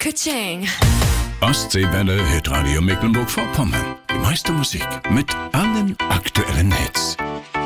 Ka-ching. Ostseewelle, Hitradio Mecklenburg-Vorpommern. Die meiste Musik mit allen aktuellen Hits.